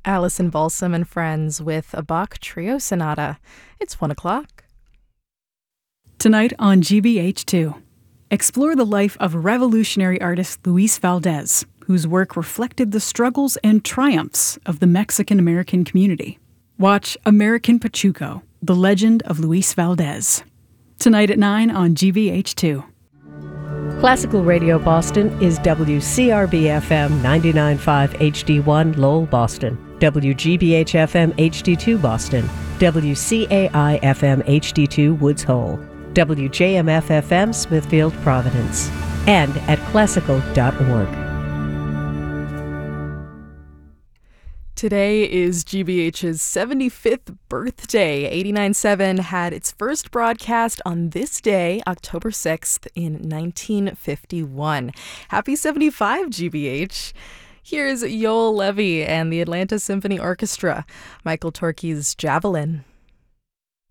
Alison Balsam and Friends with a Bach Trio Sonata. It's 1 o'clock. Tonight on GBH2, explore the life of revolutionary artist Luis Valdez, whose work reflected the struggles and triumphs of the Mexican-American community. Watch American Pachuco, the legend of Luis Valdez. Tonight at 9 on GBH2. Classical Radio Boston is WCRB-FM 99.5 HD1 Lowell, Boston, WGBH-FM HD2 Boston, WCAI-FM HD2 Woods Hole, WJMF-FM Smithfield, Providence, and at classical.org. Today is GBH's 75th birthday. 89.7 had its first broadcast on this day, October 6th, in 1951. Happy 75, GBH. Here's Yoel Levy and the Atlanta Symphony Orchestra, Michael Torke's Javelin.